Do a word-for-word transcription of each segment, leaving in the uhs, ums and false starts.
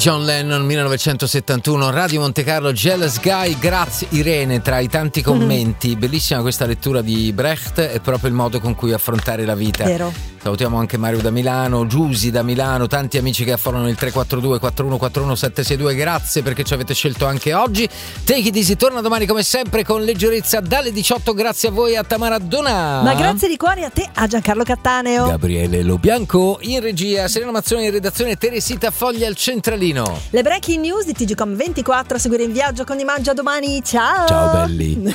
John Lennon, millenovecentosettantuno, Radio Monte Carlo, Jealous Guy. Grazie Irene, tra i tanti commenti. Mm-hmm. Bellissima questa lettura di Brecht, è proprio il modo con cui affrontare la vita. Vero. Salutiamo anche Mario da Milano, Giusy da Milano, tanti amici che affollano il tre quattro due quattro uno quattro uno sette sei due. Grazie perché ci avete scelto anche oggi. Take It Easy torna domani come sempre con leggerezza dalle diciotto. Grazie a voi, a Tamara Dona. Ma grazie di cuore a te, a Giancarlo Cattaneo, Gabriele Lobianco in regia, Serena Mazzoni in redazione, Teresita Foglia al centralino. Le breaking news di T G Com ventiquattro a seguire in viaggio con Di Maggio. A domani, ciao. Ciao belli.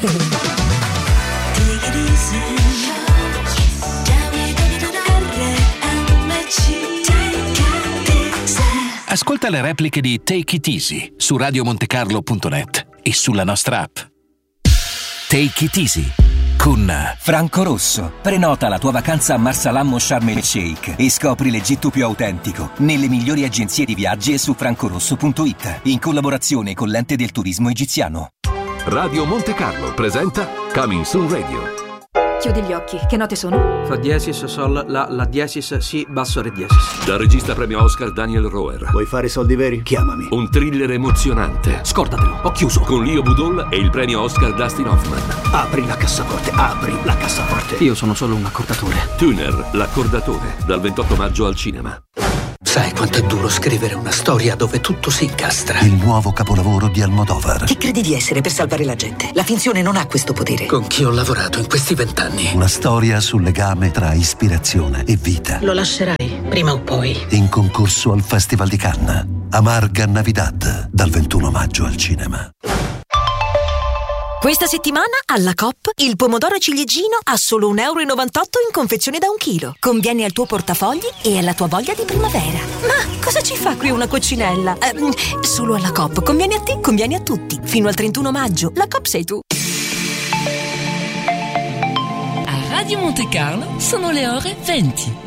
Ascolta le repliche di Take It Easy su radio montecarlo punto net e sulla nostra app. Take It Easy con Franco Rosso. Prenota la tua vacanza a Marsalam o Sharm el Sheikh e scopri l'Egitto più autentico nelle migliori agenzie di viaggi e su francorosso punto it, in collaborazione con l'Ente del Turismo Egiziano. Radio Monte Carlo presenta Coming Soon Radio. Chiudi gli occhi, che note sono? Fa diesis, sol, la, la diesis, si, basso, re diesis. Dal regista premio Oscar Daniel Roher. Vuoi fare soldi veri? Chiamami. Un thriller emozionante. Scordatelo, ho chiuso. Con Leo Budol e il premio Oscar Dustin Hoffman. Apri la cassaforte, apri la cassaforte. Io sono solo un accordatore. Tuner, l'accordatore, dal ventotto maggio al cinema. Sai quanto è duro scrivere una storia dove tutto si incastra? Il nuovo capolavoro di Almodovar. Chi credi di essere per salvare la gente? La finzione non ha questo potere. Con chi ho lavorato in questi vent'anni? Una storia sul legame tra ispirazione e vita. Lo lascerai, prima o poi. In concorso al Festival di Cannes. Amarga Navidad, dal ventuno maggio al cinema. Questa settimana alla Coop il pomodoro ciliegino a solo un euro e novantotto in confezione da un chilo. Conviene al tuo portafogli e alla tua voglia di primavera. Ma cosa ci fa qui una coccinella? Eh, solo alla Coop. Conviene a te, conviene a tutti. Fino al trentuno maggio. La Coop sei tu. A Radio Monte Carlo sono le ore venti.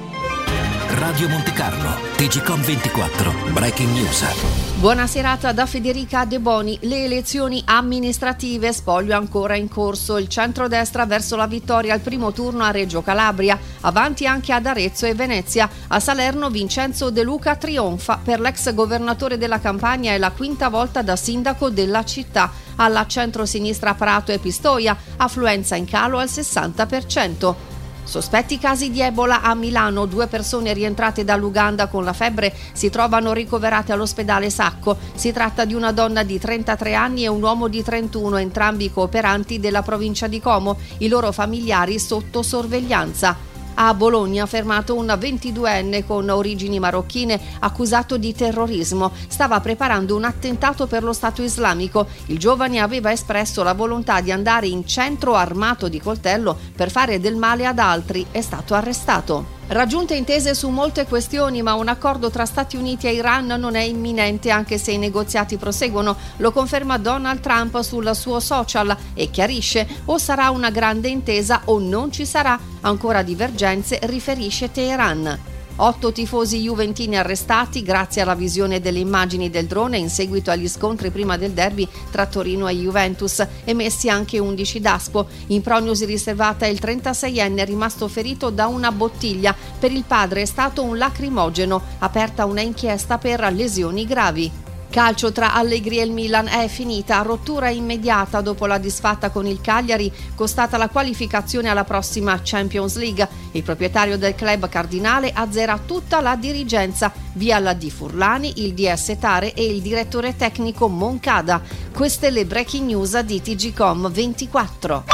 Radio Monte Carlo, T G Com ventiquattro, Breaking News. Buona serata da Federica De Boni. Le elezioni amministrative, spoglio ancora in corso. Il centrodestra verso la vittoria al primo turno a Reggio Calabria, avanti anche ad Arezzo e Venezia. A Salerno Vincenzo De Luca trionfa. Per l'ex governatore della Campania è la quinta volta da sindaco della città. Alla centrosinistra Prato e Pistoia, affluenza in calo al sessanta per cento. Sospetti casi di Ebola a Milano. Due persone rientrate dall'Uganda con la febbre si trovano ricoverate all'ospedale Sacco. Si tratta di una donna di trentatré anni e un uomo di trentuno, entrambi cooperanti della provincia di Como, i loro familiari sotto sorveglianza. A Bologna fermato un ventiduenne con origini marocchine accusato di terrorismo. Stava preparando un attentato per lo Stato islamico. Il giovane aveva espresso la volontà di andare in centro armato di coltello per fare del male ad altri. È stato arrestato. Raggiunte intese su molte questioni, ma un accordo tra Stati Uniti e Iran non è imminente, anche se i negoziati proseguono. Lo conferma Donald Trump sul suo social e chiarisce: o sarà una grande intesa o non ci sarà. Ancora divergenze, riferisce Teheran. Otto tifosi juventini arrestati grazie alla visione delle immagini del drone in seguito agli scontri prima del derby tra Torino e Juventus, emessi anche undici Daspo. In prognosi riservata il trentaseienne rimasto ferito da una bottiglia. Per il padre è stato un lacrimogeno. Aperta una inchiesta per lesioni gravi. Calcio tra Allegri e il Milan è finita, rottura immediata dopo la disfatta con il Cagliari, costata la qualificazione alla prossima Champions League. Il proprietario del club cardinale azzera tutta la dirigenza, via la Di Furlani, il D S Tare e il direttore tecnico Moncada. Queste le breaking news di T G Com ventiquattro.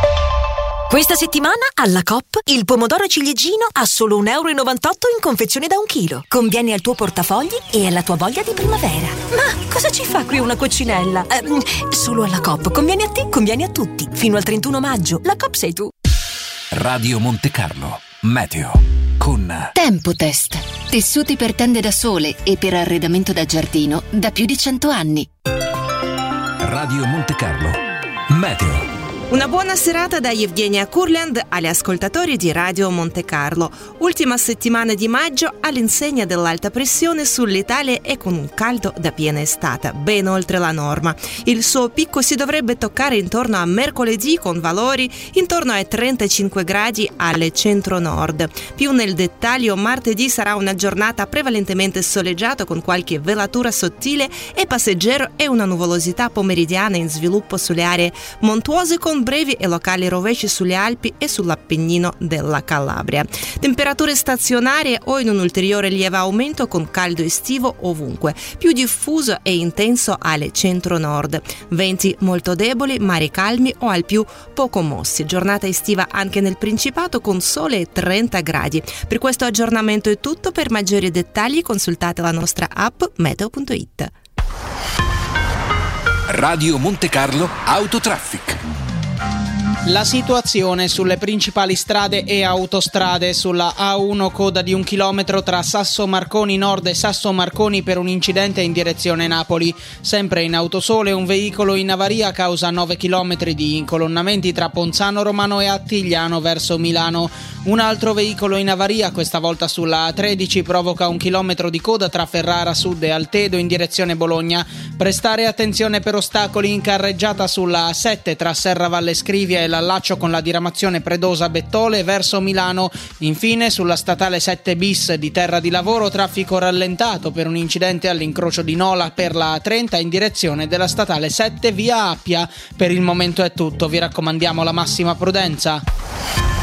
Questa settimana alla Coop il pomodoro ciliegino a solo un euro e novantotto in confezione da un chilo. Conviene al tuo portafogli e alla tua voglia di primavera. Ma cosa ci fa qui una coccinella? Eh, solo alla Coop. Conviene a te, conviene a tutti. Fino al trentuno maggio. La Coop sei tu. Radio Monte Carlo, meteo con Tempotest. Tessuti per tende da sole e per arredamento da giardino da più di cento anni. Radio Monte Carlo, meteo. Una buona serata da Evgenia Kurland agli ascoltatori di Radio Monte Carlo. Ultima settimana di maggio all'insegna dell'alta pressione sull'Italia e con un caldo da piena estate, ben oltre la norma. Il suo picco si dovrebbe toccare intorno a mercoledì con valori intorno ai trentacinque gradi al centro-nord. Più nel dettaglio, martedì sarà una giornata prevalentemente soleggiata con qualche velatura sottile e passeggero e una nuvolosità pomeridiana in sviluppo sulle aree montuose con brevi e locali rovesci sulle Alpi e sull'Appennino della Calabria. Temperature stazionarie o in un ulteriore lieve aumento con caldo estivo ovunque, più diffuso e intenso al centro-nord. Venti molto deboli, mari calmi o al più poco mossi. Giornata estiva anche nel Principato con sole e trenta gradi. Per questo aggiornamento è tutto. Per maggiori dettagli consultate la nostra app meteo punto it. Radio Monte Carlo Autotraffic. La situazione sulle principali strade e autostrade: sulla A uno coda di un chilometro tra Sasso Marconi Nord e Sasso Marconi per un incidente in direzione Napoli. Sempre in autosole un veicolo in avaria causa nove chilometri di incolonnamenti tra Ponzano Romano e Attigliano verso Milano. Un altro veicolo in avaria, questa volta sulla A tredici, provoca un chilometro di coda tra Ferrara Sud e Altedo in direzione Bologna. Prestare attenzione per ostacoli in carreggiata sulla A sette tra Serravalle Scrivia e l'allaccio con la diramazione Predosa-Bettole verso Milano. Infine sulla statale sette bis di Terra di Lavoro traffico rallentato per un incidente all'incrocio di Nola per la A trenta in direzione della statale sette via Appia. Per il momento è tutto, vi raccomandiamo la massima prudenza.